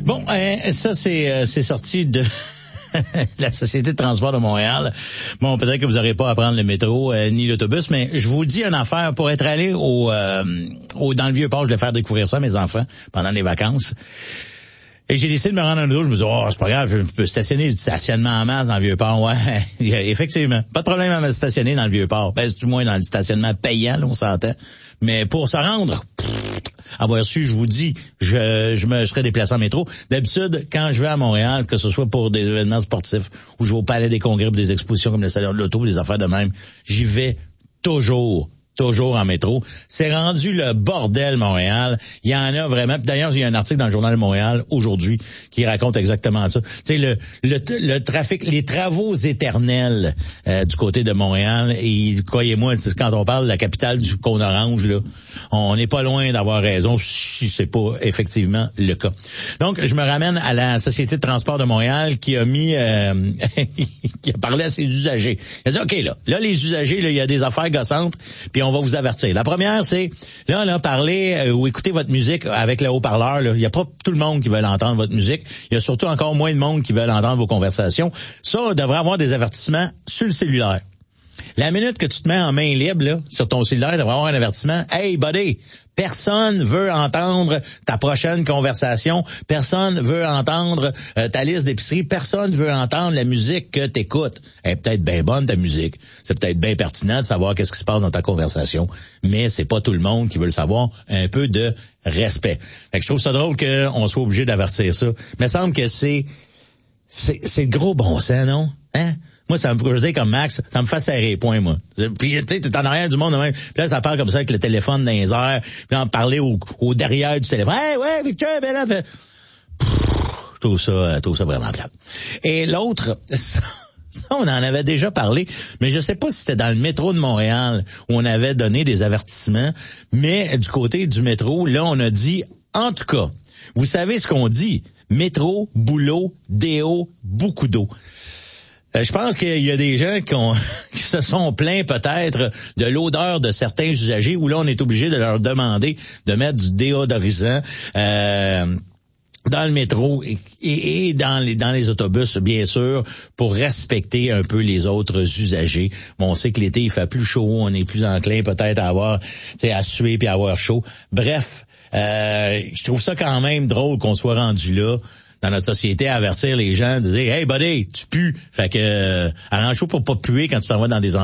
Bon, ça c'est sorti de la Société de transport de Montréal. Bon, peut-être que vous n'aurez pas à prendre le métro ni l'autobus, mais je vous dis une affaire. Pour être allé dans le Vieux-Port, je vais faire découvrir ça à mes enfants pendant les vacances. Et j'ai décidé de me rendre en auto. Je me dis, c'est pas grave, je peux stationner du stationnement en masse dans le Vieux-Port. Ouais, effectivement. Pas de problème à me stationner dans le Vieux-Port. Ben, c'est du moins dans le stationnement payant, là, on s'entend. Mais pour se rendre, avoir su, je vous dis, je me serais déplacé en métro. D'habitude, quand je vais à Montréal, que ce soit pour des événements sportifs, ou je vais au Palais des Congrès pour des expositions comme le Salon de l'Auto, des affaires de même, j'y vais toujours en métro. C'est rendu le bordel, Montréal. Il y en a vraiment. D'ailleurs, il y a un article dans le Journal de Montréal aujourd'hui qui raconte exactement ça. Tu sais, le trafic, les travaux éternels du côté de Montréal. Et croyez-moi, quand on parle de la capitale du cône orange, là, on n'est pas loin d'avoir raison si c'est pas effectivement le cas. Donc, je me ramène à la Société de transport de Montréal qui a mis qui a parlé à ses usagers. Il a dit, OK, là, les usagers, là, il y a des affaires gossantes, puis on va vous avertir. La première, c'est, là, parler ou écouter votre musique avec le haut-parleur. Il n'y a pas tout le monde qui veut entendre votre musique. Il y a surtout encore moins de monde qui veut entendre vos conversations. Ça, on devrait avoir des avertissements sur le cellulaire. La minute que tu te mets en main libre, là, sur ton cellulaire, il devrait avoir un avertissement. Hey, buddy, personne veut entendre ta prochaine conversation. Personne veut entendre ta liste d'épicerie. Personne veut entendre la musique que t'écoutes. Elle est peut-être bien bonne, ta musique. C'est peut-être bien pertinent de savoir qu'est-ce qui se passe dans ta conversation. Mais c'est pas tout le monde qui veut le savoir. Un peu de respect. Fait que je trouve ça drôle qu'on soit obligé d'avertir ça. Mais il me semble que c'est le gros bon sens, non? Hein? Moi, ça me dire comme Max, ça me fait serrer les poings, moi. Puis, tu sais, t'es en arrière du monde de même. Puis là, ça parle comme ça avec le téléphone dans les airs. Puis là, on parlait au derrière du téléphone. Hey, ouais, Victor, ben là, fait... Je trouve ça vraiment plate. Et l'autre, ça, on en avait déjà parlé, mais je sais pas si c'était dans le métro de Montréal où on avait donné des avertissements, mais du côté du métro, là, on a dit, en tout cas, vous savez ce qu'on dit, métro, boulot, déo, beaucoup d'eau. Je pense qu'il y a des gens qui se sont plaints peut-être de l'odeur de certains usagers où là, on est obligé de leur demander de mettre du déodorisant dans le métro et dans les autobus, bien sûr, pour respecter un peu les autres usagers. Bon, on sait que l'été, il fait plus chaud, on est plus enclin peut-être à suer puis à avoir chaud. Bref, je trouve ça quand même drôle qu'on soit rendu là dans notre société à avertir les gens, de dire « Hey, buddy, tu pues! » Fait que arrange-toi pour pas puer quand tu t'en vas dans des endroits